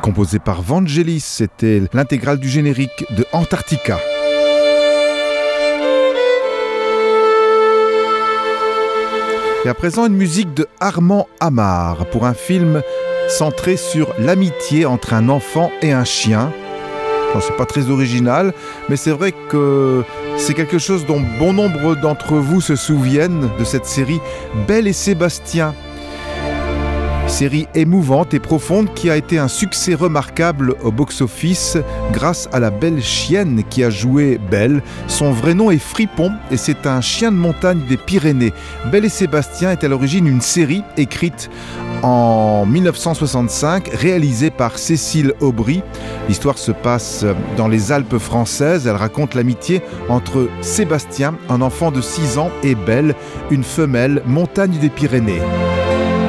composé par Vangelis, c'était l'intégrale du générique de Antarctica. Et à présent, une musique de Armand Amar pour un film centré sur l'amitié entre un enfant et un chien. Bon, c'est pas très original, mais c'est vrai que c'est quelque chose dont bon nombre d'entre vous se souviennent de cette série Belle et Sébastien. Série émouvante et profonde qui a été un succès remarquable au box-office grâce à la belle chienne qui a joué Belle. Son vrai nom est Fripon et c'est un chien de montagne des Pyrénées. Belle et Sébastien est à l'origine une série écrite en 1965, réalisée par Cécile Aubry. L'histoire se passe dans les Alpes françaises. Elle raconte l'amitié entre Sébastien, un enfant de 6 ans, et Belle, une femelle, montagne des Pyrénées.